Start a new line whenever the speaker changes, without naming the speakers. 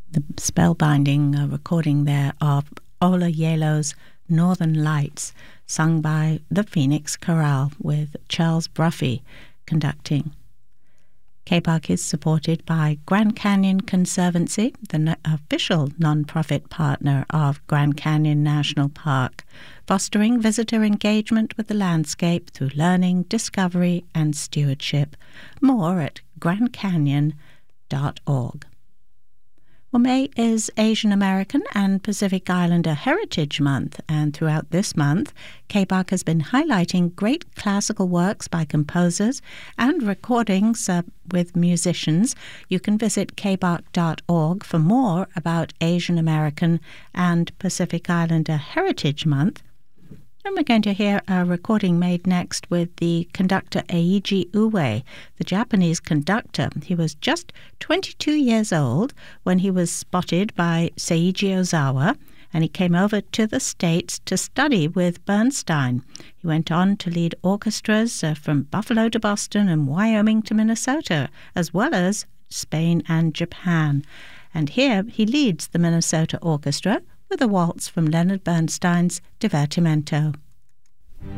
The spellbinding recording there of Ola Yelo's Northern Lights, sung by the Phoenix Chorale with Charles Bruffy conducting. KPARC is supported by Grand Canyon Conservancy, the official non-profit partner of Grand Canyon National Park, fostering visitor engagement with the landscape through learning, discovery, and stewardship. More at grandcanyon.org. Well, May is Asian American and Pacific Islander Heritage Month, and throughout this month, KPARC has been highlighting great classical works by composers and recordings with musicians. You can visit kparc.org for more about Asian American and Pacific Islander Heritage Month. And we're going to hear a recording made next with the conductor Eiji Uwe, the Japanese conductor. He was just 22 years old when he was spotted by Seiji Ozawa, and he came over to the States to study with Bernstein. He went on to lead orchestras from Buffalo to Boston and Wyoming to Minnesota, as well as Spain and Japan. And here he leads the Minnesota Orchestra with a waltz from Leonard Bernstein's Divertimento.